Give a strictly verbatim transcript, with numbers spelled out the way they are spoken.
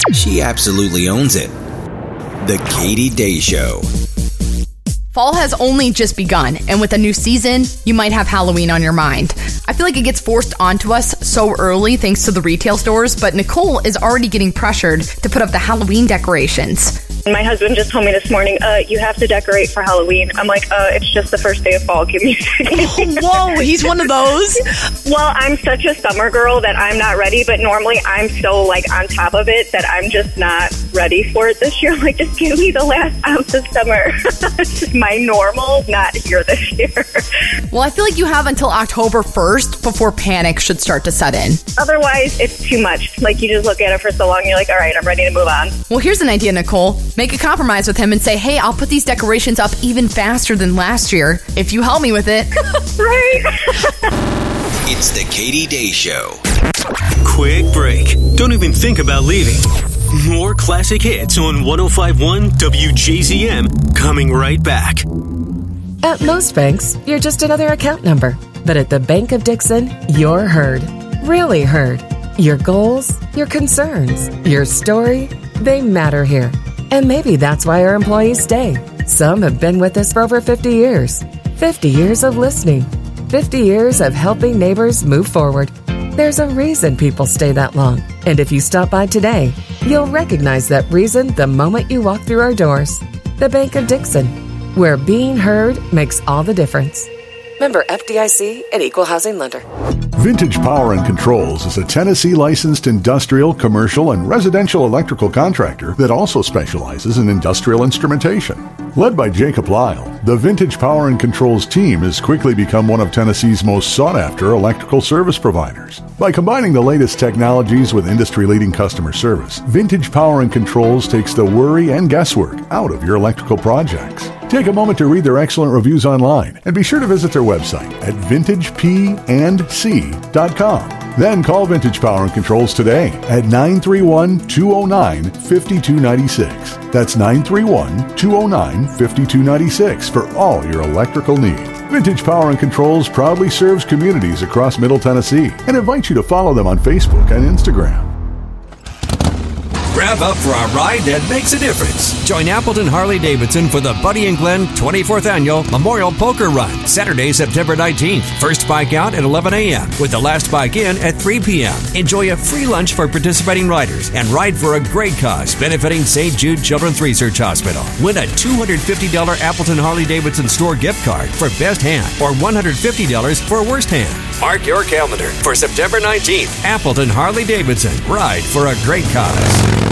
She absolutely owns it. The Katie Day Show. Fall has only just begun, and with a new season, you might have Halloween on your mind. I feel like it gets forced onto us so early thanks to the retail stores, but Nicole is already getting pressured to put up the Halloween decorations. My husband just told me this morning, uh, you have to decorate for Halloween. I'm like, uh, it's just the first day of fall. Give me a second. Whoa, he's one of those? Well, I'm such a summer girl that I'm not ready, but normally I'm so, like, on top of it that I'm just not ready for it this year. I'm like, just give me the last ounce of summer. It's just my normal, not here this year. Well, I feel like you have until October first before panic should start to set in. Otherwise, it's too much. Like, you just look at it for so long, you're like, all right, I'm ready to move on. Well, here's an idea, Nicole. Make a compromise with him and say, hey, I'll put these decorations up even faster than last year if you help me with it. Right. It's the Katie Day Show. Quick break. Don't even think about leaving. More classic hits on one oh five point one W J Z M coming right back. At most banks, you're just another account number. But at the Bank of Dixon, you're heard. Really heard. Your goals, your concerns, your story, they matter here. And maybe that's why our employees stay. Some have been with us for over fifty years. fifty years of listening. fifty years of helping neighbors move forward. There's a reason people stay that long. And if you stop by today, you'll recognize that reason the moment you walk through our doors. The Bank of Dixon, where being heard makes all the difference. Member F D I C and Equal Housing Lender. Vintage Power and Controls is a Tennessee licensed industrial, commercial, and residential electrical contractor that also specializes in industrial instrumentation. Led by Jacob Lyle, the Vintage Power and Controls team has quickly become one of Tennessee's most sought-after electrical service providers. By combining the latest technologies with industry-leading customer service, Vintage Power and Controls takes the worry and guesswork out of your electrical projects. Take a moment to read their excellent reviews online and be sure to visit their website at vintage p and c dot com. Then call Vintage Power and Controls today at nine three one, two oh nine, five two nine six. That's nine three one, two oh nine, five two nine six for all your electrical needs. Vintage Power and Controls proudly serves communities across Middle Tennessee and invites you to follow them on Facebook and Instagram. Grab up for a ride that makes a difference. Join Appleton Harley-Davidson for the Buddy and Glenn twenty-fourth Annual Memorial Poker Run, Saturday, September nineteenth. First bike out at eleven a.m. with the last bike in at three p.m. Enjoy a free lunch for participating riders and ride for a great cause benefiting Saint Jude Children's Research Hospital. Win a two hundred fifty dollars Appleton Harley-Davidson store gift card for best hand or one hundred fifty dollars for worst hand. Mark your calendar for September nineteenth. Appleton Harley-Davidson. Ride for a great cause.